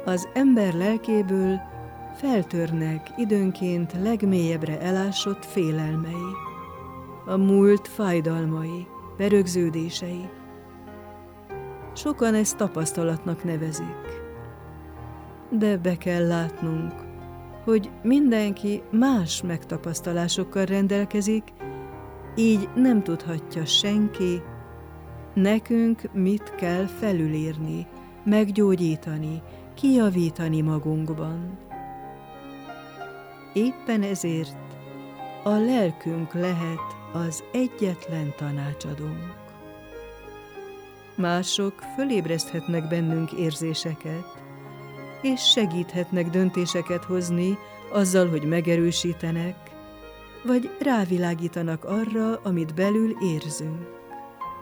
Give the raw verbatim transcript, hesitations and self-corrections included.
Az ember lelkéből feltörnek időnként legmélyebbre elásott félelmei, a múlt fájdalmai, berögződései. Sokan ezt tapasztalatnak nevezik. De be kell látnunk, hogy mindenki más megtapasztalásokkal rendelkezik, így nem tudhatja senki, nekünk mit kell felülírni, meggyógyítani, kijavítani magunkban. Éppen ezért a lelkünk lehet az egyetlen tanácsadónk. Mások fölébreszthetnek bennünk érzéseket, és segíthetnek döntéseket hozni azzal, hogy megerősítenek, vagy rávilágítanak arra, amit belül érzünk.